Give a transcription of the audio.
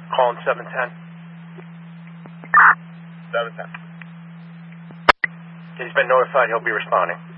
Calling 710. 710. He's been notified he'll be responding.